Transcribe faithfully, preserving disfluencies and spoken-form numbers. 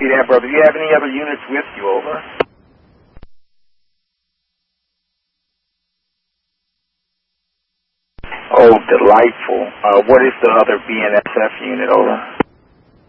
Copy that, brother. Do you have any other units with you? Over. Oh, delightful. Uh, what is the other B N S F unit? Over.